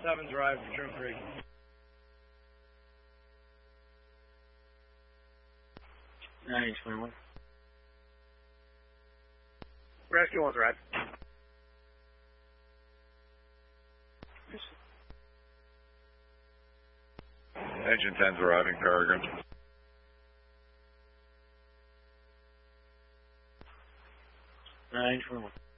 7's arrived, return 3. Nine 21. Rescue 1's arrived. Engine 10's arriving, Peregrine. Nine 21.